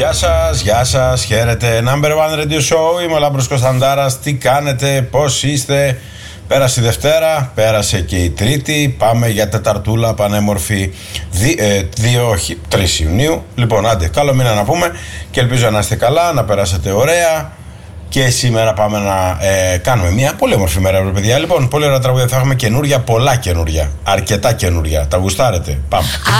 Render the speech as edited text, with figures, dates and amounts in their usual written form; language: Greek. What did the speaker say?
Γεια σας, χαίρετε. Number One Radio Show, είμαι ο Λάμπρος Κωνσταντάρας. Τι κάνετε, πώς είστε? Πέρασε η Δευτέρα, πέρασε και η Τρίτη. Πάμε για τεταρτούλα πανέμορφη 3 Ιουνίου. Λοιπόν, άντε, καλό μήνα να πούμε και ελπίζω να είστε καλά, να περάσετε ωραία. Και σήμερα πάμε να κάνουμε μια πολύ όμορφη μέρα, παιδιά. Λοιπόν, πολύ ωραία τραγούδια θα έχουμε, καινούρια, πολλά καινούρια. Αρκετά καινούρια. Τα γουστάρετε? Πάμε.